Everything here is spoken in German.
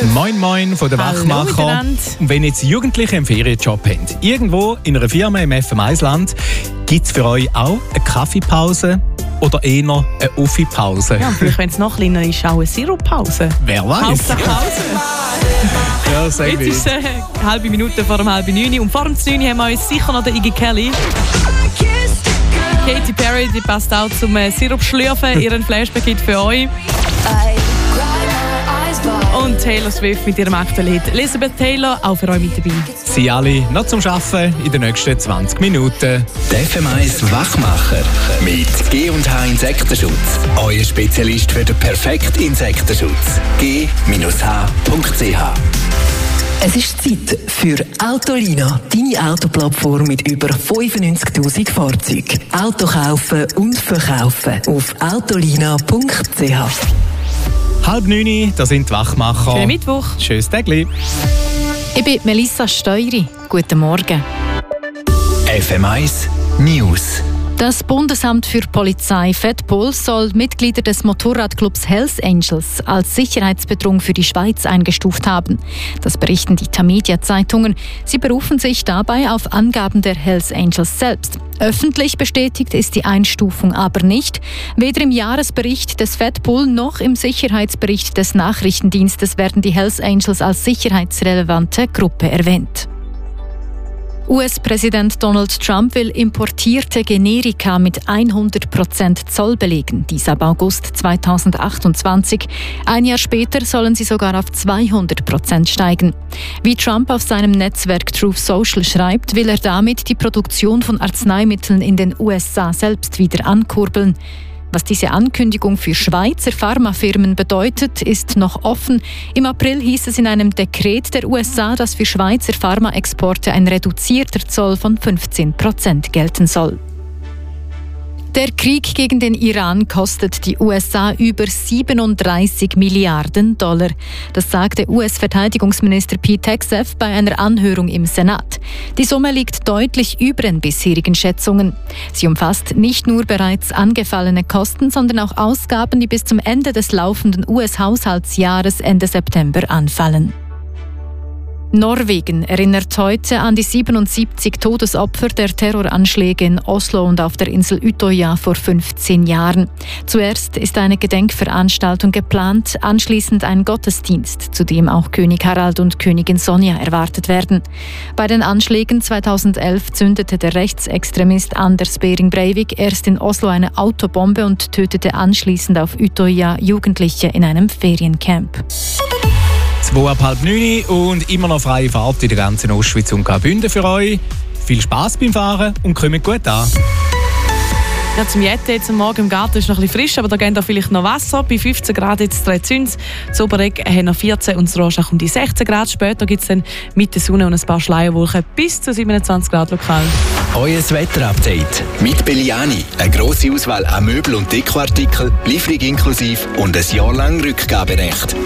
Moin Moin von den Wachmachern. Und wenn jetzt Jugendliche einen Ferienjob haben, irgendwo in einer Firma im FM1-Land, gibt es für euch auch eine Kaffeepause oder eher eine Uffi-Pause? Ja, vielleicht, wenn es noch kleiner ist, auch eine Siruppause. Wer weiß? Hauptsache Pause. Ja, sehr Jetzt gut. ist es eine halbe Minute vor dem 8:30 und vor dem 9 haben wir uns sicher noch den Iggy Kelly. Katy Perry, die passt auch zum Sirup-Schlürfen. Ihren Flashback gibt für euch. Und Taylor Swift mit ihrem aktuellen Hit Elizabeth Taylor, auch für euch mit dabei. Sie alle noch zum Arbeiten in den nächsten 20 Minuten. Der FM1 Wachmacher mit G&H Insektenschutz. Euer Spezialist für den perfekten Insektenschutz. G-H.ch. Es ist Zeit für Autolina, deine Autoplattform mit über 95'000 Fahrzeugen. Auto kaufen und verkaufen auf autolina.ch. 8:30, da sind die Wachmacher. Schönen Mittwoch. Tschüss, Tägli. Ich bin Melissa Steury. Guten Morgen. FM1 News. Das Bundesamt für Polizei Fedpol soll Mitglieder des Motorradclubs Hells Angels als Sicherheitsbedrohung für die Schweiz eingestuft haben. Das berichten die Tamedia-Zeitungen. Sie berufen sich dabei auf Angaben der Hells Angels selbst. Öffentlich bestätigt ist die Einstufung aber nicht. Weder im Jahresbericht des Fedpol noch im Sicherheitsbericht des Nachrichtendienstes werden die Hells Angels als sicherheitsrelevante Gruppe erwähnt. US-Präsident Donald Trump will importierte Generika mit 100% Zoll belegen, dies ab August 2028. Ein Jahr später sollen sie sogar auf 200% steigen. Wie Trump auf seinem Netzwerk Truth Social schreibt, will er damit die Produktion von Arzneimitteln in den USA selbst wieder ankurbeln. Was diese Ankündigung für Schweizer Pharmafirmen bedeutet, ist noch offen. Im April hieß es in einem Dekret der USA, dass für Schweizer Pharmaexporte ein reduzierter Zoll von 15% gelten soll. Der Krieg gegen den Iran kostet die USA über 37 Milliarden $. Das sagte US-Verteidigungsminister Pete Hegseth bei einer Anhörung im Senat. Die Summe liegt deutlich über den bisherigen Schätzungen. Sie umfasst nicht nur bereits angefallene Kosten, sondern auch Ausgaben, die bis zum Ende des laufenden US-Haushaltsjahres Ende September anfallen. Norwegen erinnert heute an die 77 Todesopfer der Terroranschläge in Oslo und auf der Insel Utøya vor 15 Jahren. Zuerst ist eine Gedenkveranstaltung geplant, anschließend ein Gottesdienst, zu dem auch König Harald und Königin Sonja erwartet werden. Bei den Anschlägen 2011 zündete der Rechtsextremist Anders Behring Breivik erst in Oslo eine Autobombe und tötete anschließend auf Utøya Jugendliche in einem Feriencamp. 8:30 und immer noch freie Fahrt in der ganzen Ostschweiz und Graubünden für euch. Viel Spass beim Fahren und kommt gut an. Ja, zum Jetten jetzt am Morgen im Garten ist noch ein bisschen frisch, aber da geht auch vielleicht noch Wasser. Bei 15 Grad jetzt 3 Züns. Das Oberegg haben noch 14 und das Rorschach um die 16 Grad. Später gibt es dann mit der Sonne und ein paar Schleierwolken bis zu 27 Grad lokal. Euer Wetterupdate mit Belliani. Eine grosse Auswahl an Möbel- und Dekoartikeln, Lieferung inklusive und ein Jahr lang Rückgaberecht.